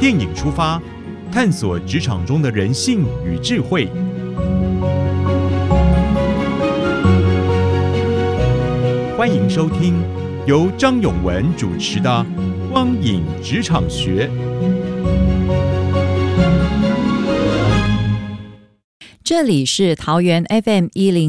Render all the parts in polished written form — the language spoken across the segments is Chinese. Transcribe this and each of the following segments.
电影出发，探索职场中的人性与智慧。欢迎收听由张永文主持的《光影职场学》。 这里是桃园 FM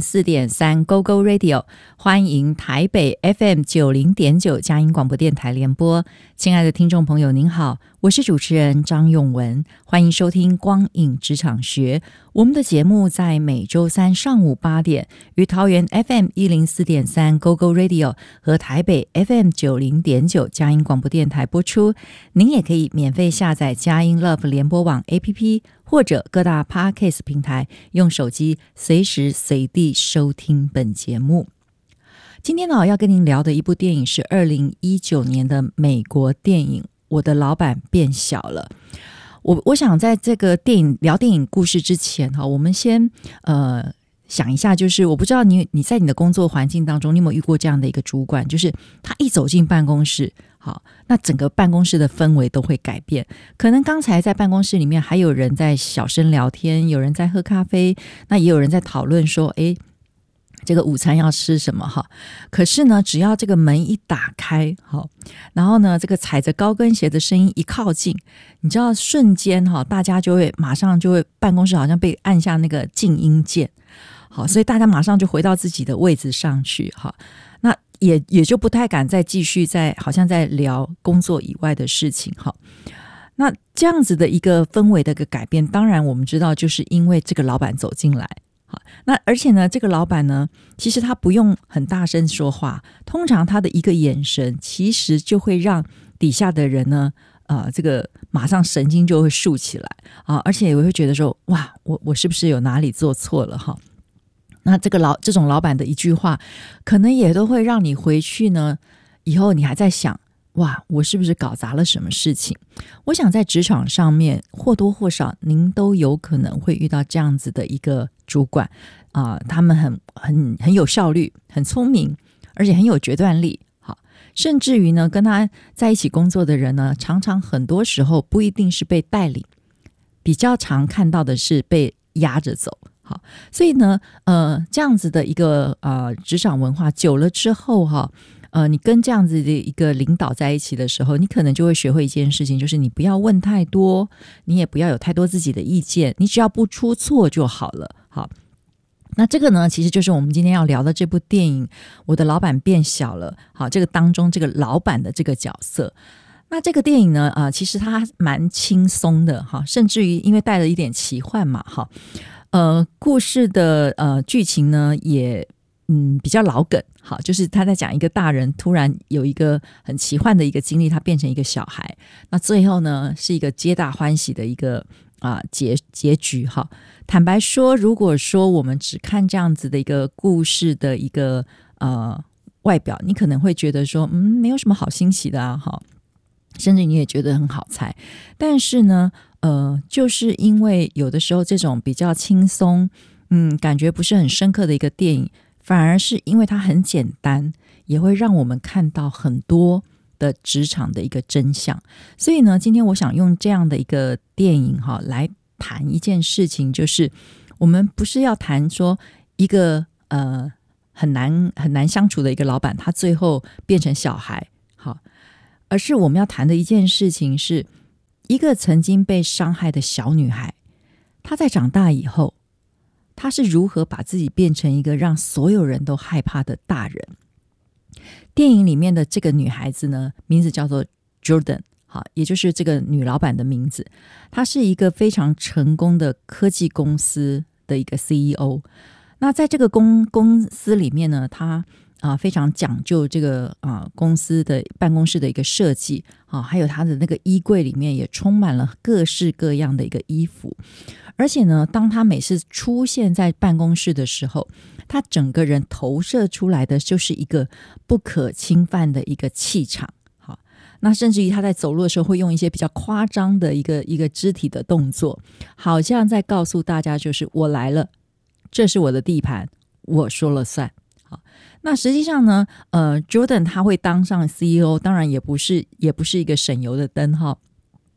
104.3 GoGo Radio， 欢迎台北 FM 90.9 佳音广播电台联播。亲爱的听众朋友您好，我是主持人张永文，欢迎收听光影职场学。我们的节目在每周三上午8点于桃园 FM 104.3 GoGo Radio 和台北 FM 90.9 佳音广播电台播出。您也可以免费下载佳音 Love 联播网 APP， 或者各大 Podcast 平台，用手机随时随地收听本节目。今天呢，要跟您聊的一部电影是2019年的美国电影《我的老板变小了》。我想在这个聊电影故事之前，我们先想一下，就是我不知道你在你的工作环境当中，你有没有遇过这样的一个主管，就是他一走进办公室，好，那整个办公室的氛围都会改变。可能刚才在办公室里面还有人在小声聊天，有人在喝咖啡，那也有人在讨论说，这个午餐要吃什么哈？可是呢，只要这个门一打开，好，然后呢，这个踩着高跟鞋的声音一靠近，你知道瞬间哈，大家就会马上就会办公室好像被按下那个静音键，好，所以大家马上就回到自己的位置上去哈。那也就不太敢再继续好像在聊工作以外的事情哈。那这样子的一个氛围的一个改变，当然我们知道，就是因为这个老板走进来。好，那而且呢，这个老板呢，其实他不用很大声说话，通常他的一个眼神，其实就会让底下的人呢，这个马上神经就会竖起来啊，而且也会觉得说，哇，我是不是有哪里做错了哈？那这种老板的一句话，可能也都会让你回去呢，以后你还在想，哇，我是不是搞砸了什么事情？我想在职场上面或多或少您都有可能会遇到这样子的一个主管他们很有效率，很聪明，而且很有决断力，好，甚至于呢跟他在一起工作的人呢，常常很多时候不一定是被带领，比较常看到的是被压着走。好，所以呢这样子的一个职场文化久了之后哈，你跟这样子的一个领导在一起的时候，你可能就会学会一件事情，就是你不要问太多，你也不要有太多自己的意见，你只要不出错就好了。好，那这个呢，其实就是我们今天要聊的这部电影《我的老板变小了》。好，这个当中这个老板的这个角色，那这个电影呢，其实它蛮轻松的哈，甚至于因为带了一点奇幻嘛，哈，故事的剧情呢也比较老梗，好，就是他在讲一个大人突然有一个很奇幻的一个经历，他变成一个小孩，那最后呢是一个皆大欢喜的一个结局哈。坦白说，如果说我们只看这样子的一个故事的一个外表，你可能会觉得说没有什么好新奇的哈，甚至你也觉得很好猜。但是呢就是因为有的时候这种比较轻松感觉不是很深刻的一个电影，反而是因为它很简单，也会让我们看到很多的职场的一个真相。所以呢，今天我想用这样的一个电影来谈一件事情，就是我们不是要谈说一个很难相处的一个老板，他最后变成小孩，好，而是我们要谈的一件事情是一个曾经被伤害的小女孩，她在长大以后，她是如何把自己变成一个让所有人都害怕的大人。电影里面的这个女孩子呢，名字叫做 Jordan， 好，也就是这个女老板的名字。她是一个非常成功的科技公司的一个 CEO。那在这个公司里面呢，她非常讲究这个公司的办公室的一个设计，还有她的那个衣柜里面也充满了各式各样的一个衣服。而且呢，当她每次出现在办公室的时候，她整个人投射出来的就是一个不可侵犯的一个气场。好，那甚至于她在走路的时候会用一些比较夸张的一个肢体的动作，好像在告诉大家就是我来了，这是我的地盘，我说了算。好，那实际上呢Jordan 他会当上 CEO， 当然也不是一个省油的灯哈。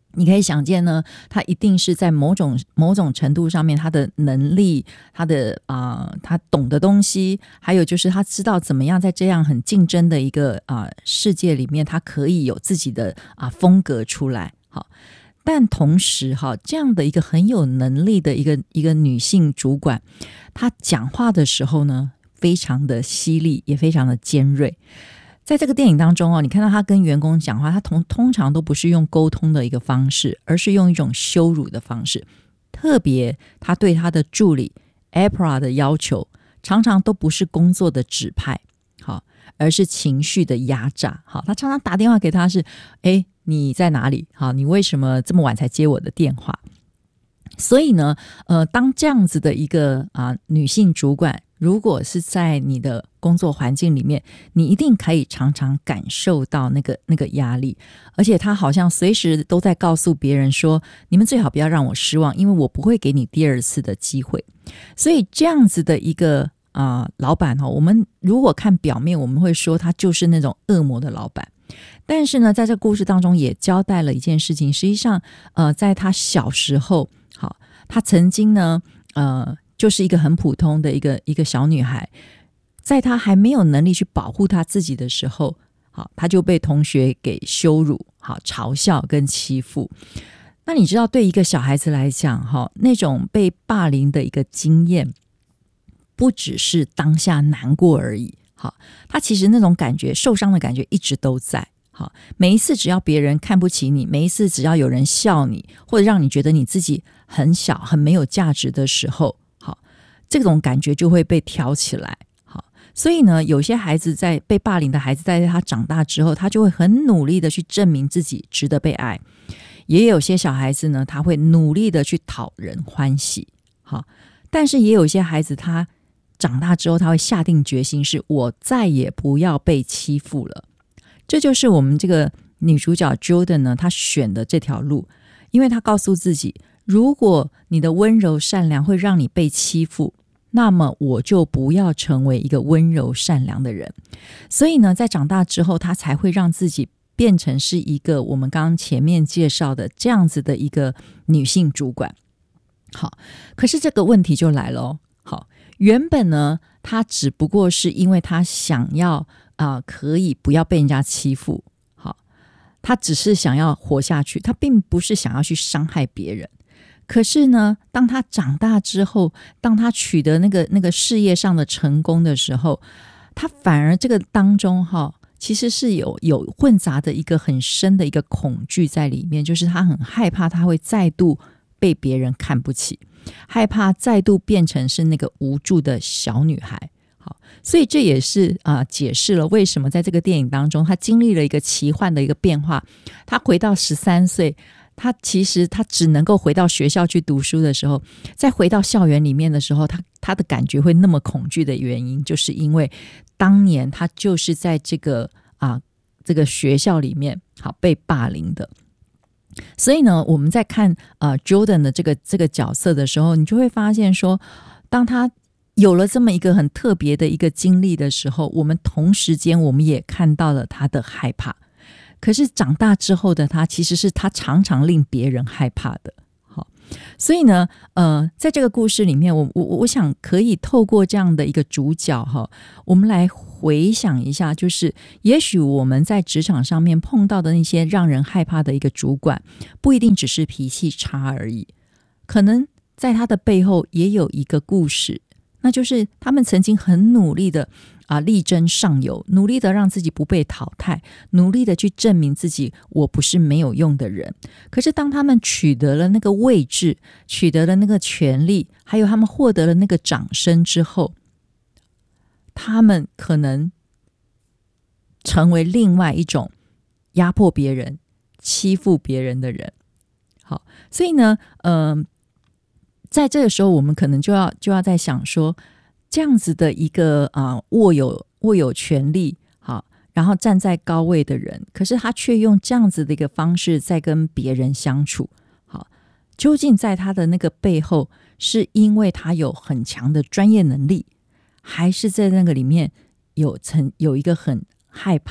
你可以想见呢，他一定是在某种程度上面，他的能力，他的他懂的东西，还有就是他知道怎么样在这样很竞争的一个世界里面，他可以有自己的风格出来。好，但同时这样的一个很有能力的一个女性主管，她讲话的时候呢，非常的犀利，也非常的尖锐。在这个电影当中你看到他跟员工讲话，他通常都不是用沟通的一个方式，而是用一种羞辱的方式。特别他对他的助理 April 的要求，常常都不是工作的指派，好，而是情绪的压榨。好，他常常打电话给他是，你在哪里？好，你为什么这么晚才接我的电话？所以呢，当这样子的一个女性主管，如果是在你的工作环境里面，你一定可以常常感受到那个压力，而且她好像随时都在告诉别人说，你们最好不要让我失望，因为我不会给你第二次的机会。所以这样子的一个老板我们如果看表面，我们会说他就是那种恶魔的老板。但是呢，在这个故事当中也交代了一件事情，实际上在他小时候，好，他曾经呢就是一个很普通的一个小女孩，在她还没有能力去保护她自己的时候，好，她就被同学给羞辱，好，嘲笑跟欺负。那你知道对一个小孩子来讲那种被霸凌的一个经验，不只是当下难过而已，好，他其实那种感觉，受伤的感觉一直都在。好，每一次只要别人看不起你，每一次只要有人笑你，或者让你觉得你自己很小很没有价值的时候，好，这种感觉就会被挑起来。好，所以呢，有些孩子在被霸凌的孩子，在他长大之后，他就会很努力的去证明自己值得被爱。也有些小孩子呢，他会努力的去讨人欢喜。好，但是也有些孩子，他长大之后，他会下定决心，是我再也不要被欺负了。这就是我们这个女主角 Jordan 呢，她选的这条路，因为她告诉自己，如果你的温柔善良会让你被欺负，那么我就不要成为一个温柔善良的人。所以呢，在长大之后，她才会让自己变成是一个我们刚刚前面介绍的这样子的一个女性主管。好，可是这个问题就来了好，原本呢，她只不过是因为她想要可以不要被人家欺负，好，他只是想要活下去，他并不是想要去伤害别人。可是呢，当他长大之后，当他取得那个事业上的成功的时候，他反而这个当中其实是有混杂的一个很深的一个恐惧在里面，就是他很害怕他会再度被别人看不起，害怕再度变成是那个无助的小女孩。好，所以这也是解释了为什么在这个电影当中，他经历了一个奇幻的一个变化。他回到13岁，他其实他只能够回到学校去读书的时候，再回到校园里面的时候，他的感觉会那么恐惧的原因，就是因为当年他就是在这个学校里面好被霸凌的。所以呢，我们在看Jordan 的这个角色的时候，你就会发现说，当他有了这么一个很特别的一个经历的时候，我们同时间我们也看到了他的害怕。可是长大之后的他，其实是他常常令别人害怕的。好，所以呢，在这个故事里面，我想可以透过这样的一个主角我们来回想一下，就是也许我们在职场上面碰到的那些让人害怕的一个主管，不一定只是脾气差而已，可能在他的背后也有一个故事。那就是他们曾经很努力的力争上游，努力的让自己不被淘汰，努力的去证明自己我不是没有用的人。可是当他们取得了那个位置，取得了那个权利，还有他们获得了那个掌声之后，他们可能成为另外一种压迫别人、欺负别人的人。好，所以呢在这个时候，我们可能就要在想说，这样子的一个握有权力，好，然后站在高位的人，可是他却用这样子的一个方式在跟别人相处，好，究竟在他的那个背后，是因为他有很强的专业能力，还是在那个里面有一个很害怕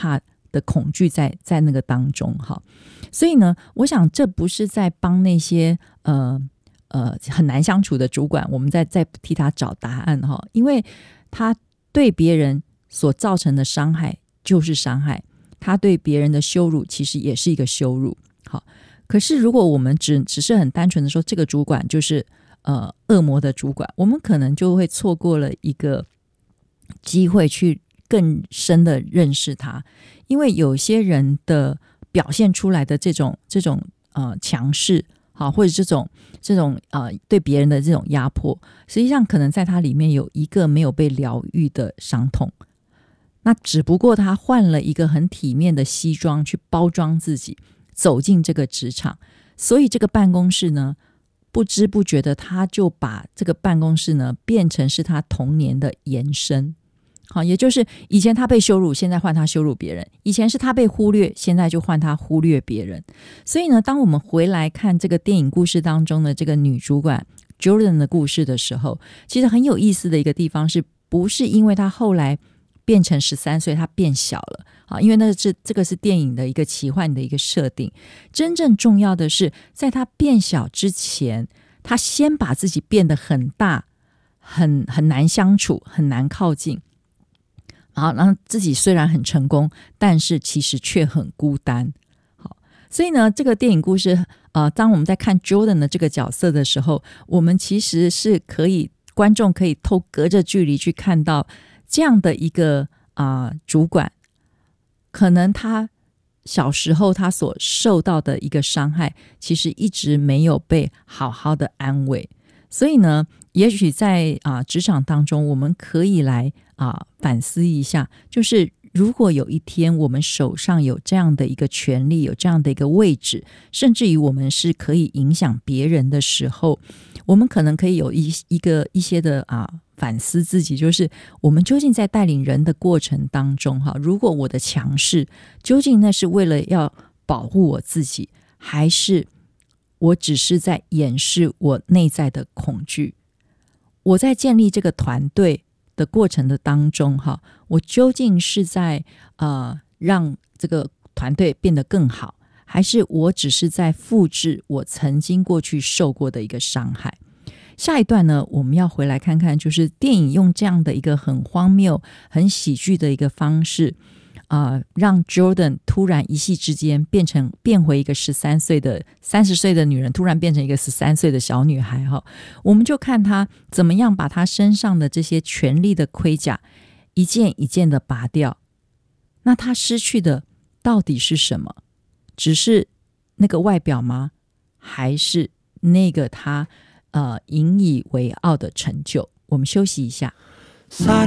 的恐惧在那个当中哈。所以呢，我想这不是在帮那些很难相处的主管，我们在替他找答案哈，因为他对别人所造成的伤害就是伤害，他对别人的羞辱其实也是一个羞辱。好，可是如果我们只是很单纯的说这个主管就是恶魔的主管，我们可能就会错过了一个机会去更深的认识他，因为有些人的表现出来的这种强势，好，或者这种对别人的这种压迫，实际上可能在他里面有一个没有被疗愈的伤痛，那只不过他换了一个很体面的西装去包装自己，走进这个职场，所以这个办公室呢，不知不觉的他就把这个办公室呢变成是他童年的延伸。好，也就是以前他被羞辱，现在换他羞辱别人；以前是他被忽略，现在就换他忽略别人。所以呢，当我们回来看这个电影故事当中的这个女主管 Jordan 的故事的时候，其实很有意思的一个地方是，不是因为她后来变成13岁，她变小了啊？因为这个是电影的一个奇幻的一个设定。真正重要的是，在她变小之前，她先把自己变得很大，很难相处，很难靠近。好，然后自己虽然很成功，但是其实却很孤单。好，所以呢，这个电影故事当我们在看 Jordan 的这个角色的时候，我们其实是观众可以隔着距离去看到这样的一个主管，可能他小时候他所受到的一个伤害，其实一直没有被好好的安慰。所以呢，也许在职场当中，我们可以来反思一下，就是如果有一天我们手上有这样的一个权利，有这样的一个位置，甚至于我们是可以影响别人的时候，我们可能可以有一些的反思自己，就是我们究竟在带领人的过程当中如果我的强势究竟那是为了要保护我自己，还是我只是在掩饰我内在的恐惧？我在建立这个团队的过程的当中我究竟是在让这个团队变得更好，还是我只是在复制我曾经过去受过的一个伤害？下一段呢，我们要回来看看，就是电影用这样的一个很荒谬、很喜剧的一个方式让 Jordan 突然一夕之间变回一个30岁的女人，突然变成一个13岁的小女孩我们就看她怎么样把她身上的这些权力的盔甲一件一件的拔掉。那她失去的到底是什么？只是那个外表吗？还是那个她引以为傲的成就？我们休息一下。 사랑